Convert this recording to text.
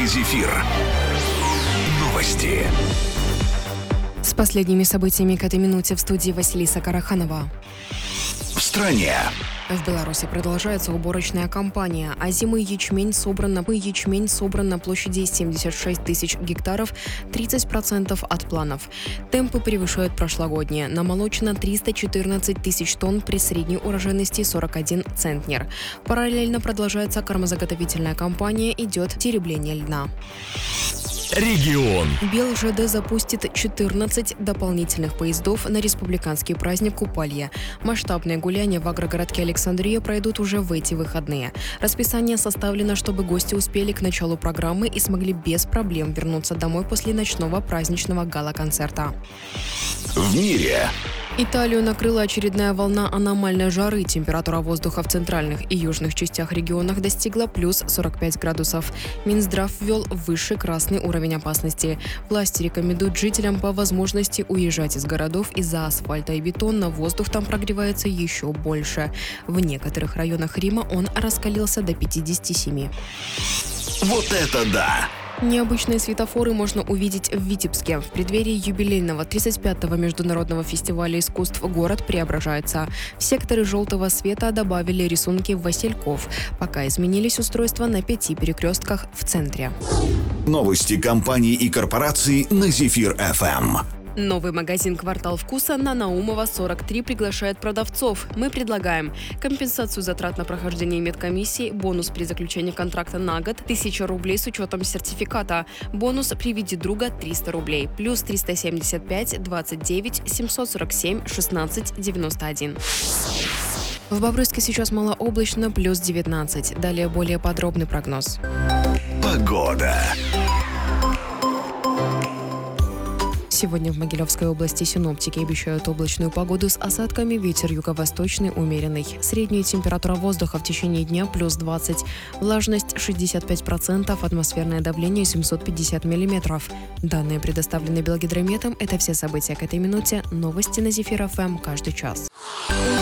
Зефир. Новости. С последними событиями к этой минуте в студии Василиса Караханова. В стране. В Беларуси продолжается уборочная кампания. Озимый ячмень собран на площади 76 тысяч гектаров, 30% от планов. Темпы превышают прошлогодние. Намолочено 314 тысяч тонн при средней урожайности 41 центнер. Параллельно продолжается кормозаготовительная кампания, идет теребление льна. Регион. БелЖД запустит 14 дополнительных поездов на республиканский праздник Купалье. Масштабные гуляния в агрогородке Александрия пройдут уже в эти выходные. Расписание составлено, чтобы гости успели к началу программы и смогли без проблем вернуться домой после ночного праздничного гала-концерта. В мире. Италию накрыла очередная волна аномальной жары. Температура воздуха в центральных и южных частях регионах достигла плюс 45 градусов. Минздрав ввел высший красный уровень опасности. Власти рекомендуют жителям по возможности уезжать из городов из-за асфальта и бетона. Воздух там прогревается еще больше. В некоторых районах Рима он раскалился до 57. Вот это да! Необычные светофоры можно увидеть в Витебске. В преддверии юбилейного 35-го международного фестиваля искусств город преображается. В секторы желтого света добавили рисунки васильков. Пока изменились устройства на 5 перекрестках в центре. Новости компаний и корпораций на Зефир-ФМ. Новый магазин «Квартал вкуса» на Наумова, 43 приглашает продавцов. Мы предлагаем компенсацию затрат на прохождение медкомиссии, бонус при заключении контракта на год, 1000 рублей с учетом сертификата, бонус «Приведи друга» 300 рублей, плюс 375 29 747 16 91. В Бобруйске сейчас малооблачно, плюс 19. Далее более подробный прогноз. Погода. Сегодня в Могилевской области синоптики обещают облачную погоду с осадками, ветер юго-восточный умеренный. Средняя температура воздуха в течение дня плюс 20, влажность 65%, атмосферное давление 750 миллиметров. Данные предоставлены Белгидрометом. Это все события к этой минуте. Новости на Зефир-ФМ каждый час.